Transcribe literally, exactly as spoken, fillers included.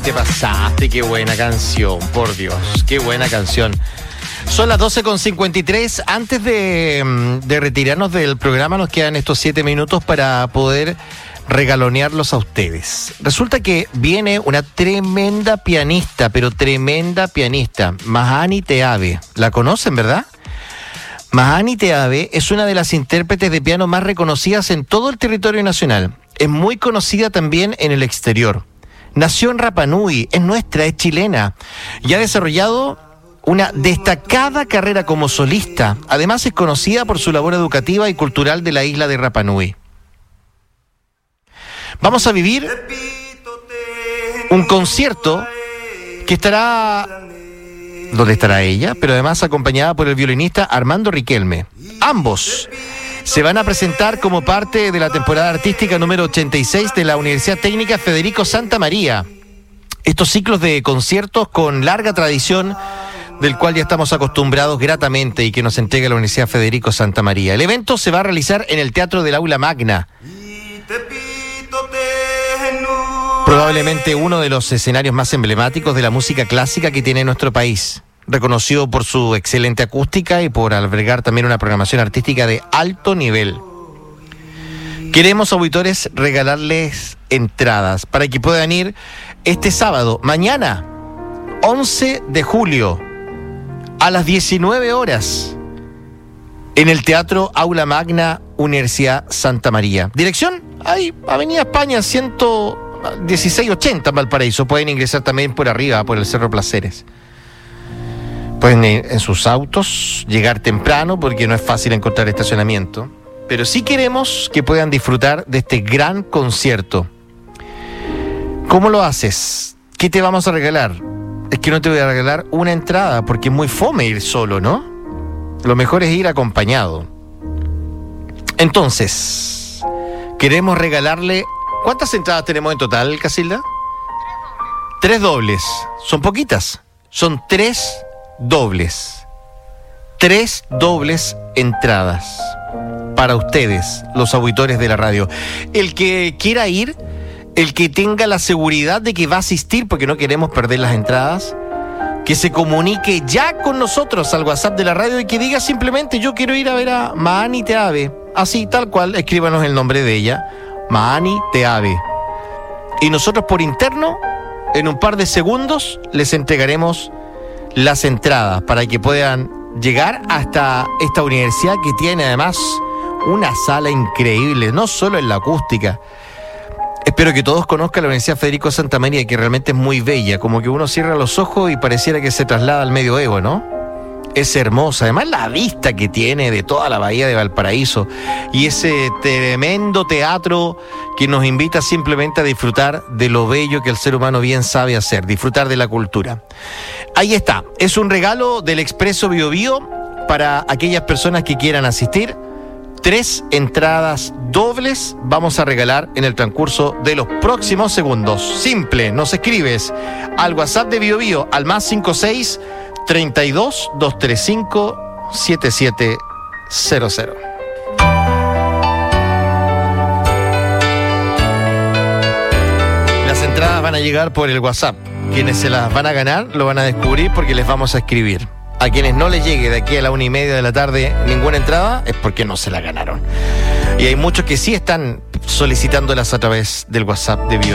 Te pasaste, qué buena canción, por Dios, qué buena canción. Son las doce con cincuenta y tres. Antes de, de retirarnos del programa, nos quedan estos siete minutos para poder regalonearlos a ustedes. Resulta que viene una tremenda pianista, pero tremenda pianista, Mahani Teave. ¿La conocen, verdad? Mahani Teave es una de las intérpretes de piano más reconocidas en todo el territorio nacional. Es muy conocida también en el exterior. Nació en Rapa Nui, es nuestra, es chilena, y ha desarrollado una destacada carrera como solista. Además es conocida por su labor educativa y cultural de la isla de Rapa Nui. Vamos a vivir un concierto que estará... ¿Dónde estará ella? Pero además acompañada por el violinista Armando Riquelme. Ambos se van a presentar como parte de la temporada artística número ochenta y seis de la Universidad Técnica Federico Santa María. Estos ciclos de conciertos con larga tradición, del cual ya estamos acostumbrados gratamente y que nos entrega la Universidad Federico Santa María. El evento se va a realizar en el Teatro del Aula Magna. Probablemente uno de los escenarios más emblemáticos de la música clásica que tiene nuestro país, reconocido por su excelente acústica y por albergar también una programación artística de alto nivel. Queremos, auditores, regalarles entradas para que puedan ir este sábado, mañana, once de julio, a las diecinueve horas, en el Teatro Aula Magna, Universidad Santa María. Dirección, ahí, Avenida España, ciento dieciséis ochenta, Valparaíso. Pueden ingresar también por arriba, por el Cerro Placeres. Pueden ir en sus autos, llegar temprano, porque no es fácil encontrar estacionamiento. Pero sí queremos que puedan disfrutar de este gran concierto. ¿Cómo lo haces? ¿Qué te vamos a regalar? Es que no te voy a regalar una entrada, porque es muy fome ir solo, ¿no? Lo mejor es ir acompañado. Entonces, queremos regalarle... ¿Cuántas entradas tenemos en total, Casilda? Tres dobles. Son poquitas. Son tres dobles. Tres dobles entradas para ustedes, los auditores de la radio. El que quiera ir, el que tenga la seguridad de que va a asistir, porque no queremos perder las entradas, que se comunique ya con nosotros al WhatsApp de la radio y que diga simplemente: yo quiero ir a ver a Mahani Teave. Así, tal cual, escríbanos el nombre de ella, Mahani Teave. Y nosotros por interno, en un par de segundos, les entregaremos las entradas para que puedan llegar hasta esta universidad, que tiene además una sala increíble, no solo en la acústica. Espero que todos conozcan la Universidad Federico Santa María, que realmente es muy bella, como que uno cierra los ojos y pareciera que se traslada al medioevo, ¿no? Es hermosa, además la vista que tiene de toda la bahía de Valparaíso y ese tremendo teatro que nos invita simplemente a disfrutar de lo bello que el ser humano bien sabe hacer, disfrutar de la cultura. Ahí está, es un regalo del Expreso Bio Bio para aquellas personas que quieran asistir. Tres entradas dobles vamos a regalar en el transcurso de los próximos segundos. Simple, nos escribes al WhatsApp de Bio Bio al más cinco seis, treinta y dos, doscientos treinta y cinco, setenta y siete cero cero. Las entradas van a llegar por el WhatsApp. Quienes se las van a ganar lo van a descubrir porque les vamos a escribir. A quienes no les llegue de aquí a la una y media de la tarde ninguna entrada es porque no se la ganaron. Y hay muchos que sí están solicitándolas a través del WhatsApp de Bio.